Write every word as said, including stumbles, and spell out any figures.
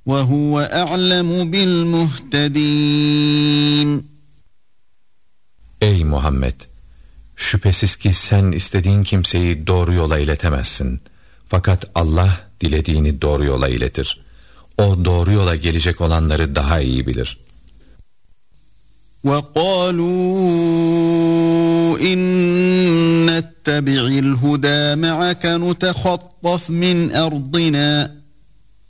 وَهُوَ أَعْلَمُ بِالْمُهْتَدِينَ. Ey Muhammed! Şüphesiz ki sen istediğin kimseyi doğru yola iletemezsin. Fakat Allah dilediğini doğru yola iletir. O doğru yola gelecek olanları daha iyi bilir. وَقَالُوا إِنْ نَتَّبِعِ الْهُدَى مَعَكَ نُتَخَطَّفْ مِنْ أَرْضِنَا